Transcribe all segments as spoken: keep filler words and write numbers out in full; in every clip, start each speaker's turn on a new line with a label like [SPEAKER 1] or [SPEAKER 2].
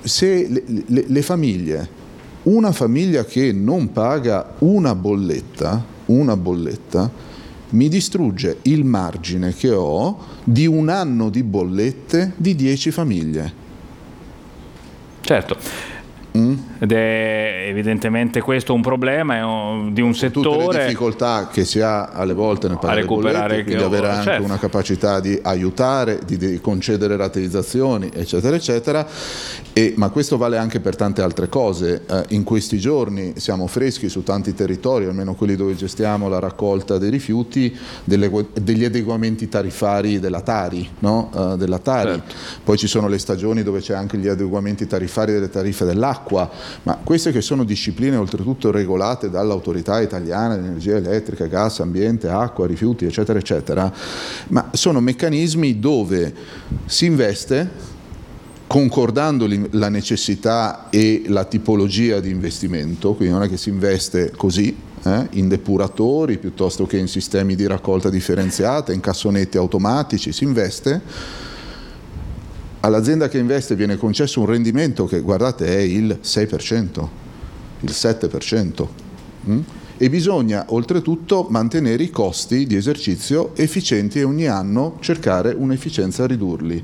[SPEAKER 1] se le, le, le famiglie, una famiglia che non paga una bolletta, una bolletta, mi distrugge il margine che ho di un anno di bollette di dieci famiglie.
[SPEAKER 2] Certo. Ed è evidentemente questo un problema è un, di un settore,
[SPEAKER 1] tutte le difficoltà che si ha alle volte nel pagare le bollette, quindi avere anche certo. una capacità di aiutare, di, di concedere rateizzazioni, eccetera eccetera. E, ma questo vale anche per tante altre cose. Eh, in questi giorni siamo freschi su tanti territori, almeno quelli dove gestiamo la raccolta dei rifiuti, delle, degli adeguamenti tarifari della Tari, no? uh, della Tari. Certo. Poi ci sono le stagioni dove c'è anche gli adeguamenti tarifari delle tariffe dell'acqua. Ma queste che sono discipline oltretutto regolate dall'autorità italiana di energia elettrica, gas, ambiente, acqua, rifiuti, eccetera, eccetera, ma sono meccanismi dove si investe concordando la necessità e la tipologia di investimento, quindi non è che si investe così, eh, in depuratori piuttosto che in sistemi di raccolta differenziata, in cassonetti automatici, si investe. All'azienda che investe viene concesso un rendimento che, guardate, è il sei per cento, il sette per cento. Mm? E bisogna oltretutto mantenere i costi di esercizio efficienti e ogni anno cercare un'efficienza a ridurli.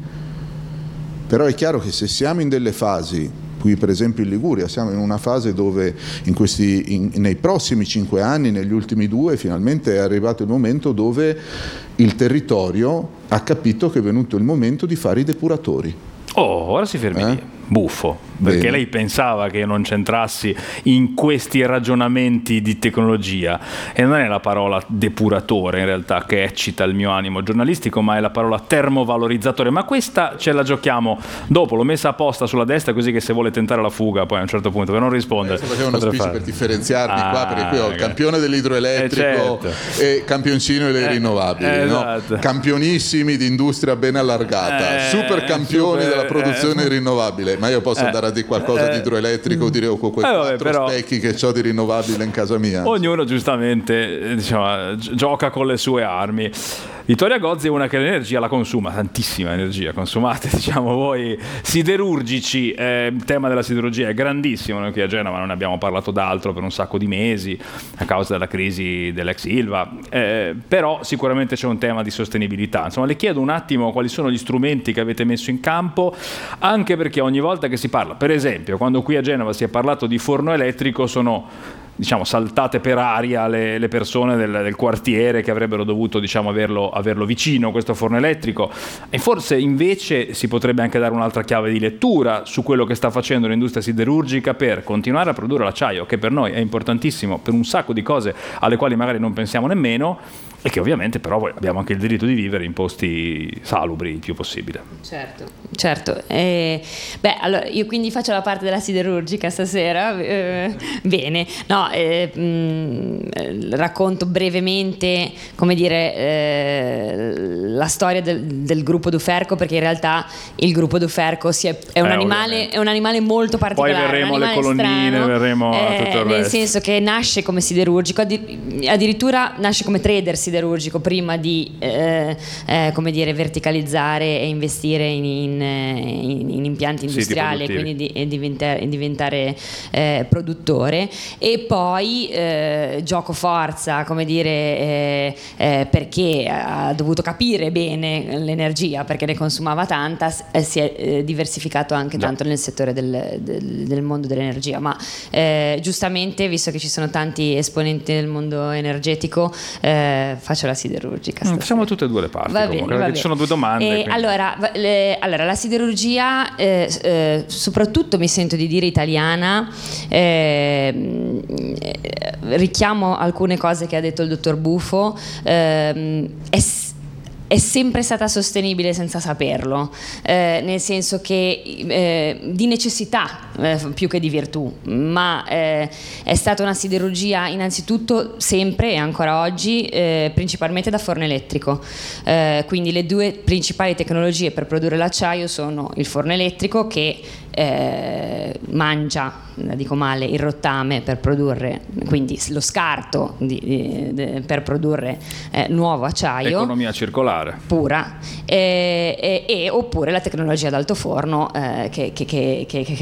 [SPEAKER 1] Però è chiaro che se siamo in delle fasi, qui per esempio in Liguria, siamo in una fase dove in questi, in, nei prossimi cinque anni, negli ultimi due, finalmente è arrivato il momento dove il territorio ha capito che è venuto il momento di fare i depuratori.
[SPEAKER 2] Oh, ora si fermi
[SPEAKER 1] eh?
[SPEAKER 2] lì. Buffo, perché Bene. Lei pensava che io non c'entrassi in questi ragionamenti di tecnologia, e non è la parola depuratore in realtà che eccita il mio animo giornalistico, ma è la parola termovalorizzatore. Ma questa ce la giochiamo dopo, l'ho messa apposta sulla destra così che se vuole tentare la fuga poi a un certo punto per non rispondere.
[SPEAKER 1] Sto facendo uno speech per differenziarmi ah, qua, perché qui ho il campione dell'idroelettrico
[SPEAKER 2] eh certo.
[SPEAKER 1] e campioncino delle eh, rinnovabili, eh, no? Esatto. Campionissimi di industria ben allargata, eh, super campioni super, della produzione eh, rinnovabile. Ma io posso eh, andare a dire qualcosa eh, di idroelettrico, dire con quei eh, vabbè, quattro però, specchi che ho di rinnovabile in casa mia.
[SPEAKER 2] Ognuno giustamente diciamo, gioca con le sue armi. Vittoria Gozzi è una che l'energia la consuma, tantissima energia consumate, diciamo voi siderurgici, eh, il tema della siderurgia è grandissimo, noi qui a Genova non ne abbiamo parlato d'altro per un sacco di mesi a causa della crisi dell'ex Ilva, eh, però sicuramente c'è un tema di sostenibilità. Insomma, le chiedo un attimo quali sono gli strumenti che avete messo in campo, anche perché ogni volta che si parla, per esempio quando qui a Genova si è parlato di forno elettrico, sono diciamo saltate per aria le, le persone del, del quartiere che avrebbero dovuto diciamo averlo, averlo vicino questo forno elettrico, e forse invece si potrebbe anche dare un'altra chiave di lettura su quello che sta facendo l'industria siderurgica per continuare a produrre l'acciaio, che per noi è importantissimo per un sacco di cose alle quali magari non pensiamo nemmeno, e che ovviamente però abbiamo anche il diritto di vivere in posti salubri il più possibile.
[SPEAKER 3] Certo, certo. Eh, beh, allora io quindi faccio la parte della siderurgica stasera. Eh, bene, no, eh, mh, racconto brevemente, come dire, eh, la storia del, del gruppo Duferco, perché in realtà il gruppo Duferco si è, è, un eh, animale, è un animale molto particolare.
[SPEAKER 2] Poi verremo alle colonnine, strano, verremo a
[SPEAKER 3] eh,
[SPEAKER 2] tutto il
[SPEAKER 3] nel
[SPEAKER 2] resto.
[SPEAKER 3] senso che nasce come siderurgico, addirittura nasce come trader siderurgico prima di eh, eh, come dire verticalizzare e investire in, in, in, in impianti industriali, e quindi di, e diventare, e diventare eh, produttore, e poi eh, gioco forza, come dire eh, eh, perché ha dovuto capire bene l'energia, perché ne consumava tanta, eh, si è eh, diversificato anche
[SPEAKER 2] Già.
[SPEAKER 3] tanto nel settore del, del, del mondo dell'energia, ma eh, giustamente, visto che ci sono tanti esponenti del mondo energetico, eh, faccio la siderurgica.
[SPEAKER 2] Mm, facciamo tutte e due le parti, va comunque, bene, perché ci sono due domande.
[SPEAKER 3] Eh, allora, le, allora, la siderurgia, eh, eh, soprattutto mi sento di dire italiana, eh, richiamo alcune cose che ha detto il dottor Buffo, eh, è è sempre stata sostenibile senza saperlo, eh, nel senso che eh, di necessità eh, più che di virtù, ma eh, è stata una siderurgia innanzitutto sempre e ancora oggi eh, principalmente da forno elettrico, eh, quindi le due principali tecnologie per produrre l'acciaio sono il forno elettrico, che eh, mangia, dico male, il rottame per produrre, quindi lo scarto di, di, di, per produrre eh, nuovo acciaio,
[SPEAKER 2] economia circolare
[SPEAKER 3] pura, e, e, e oppure la tecnologia ad alto forno eh, che, che, che, che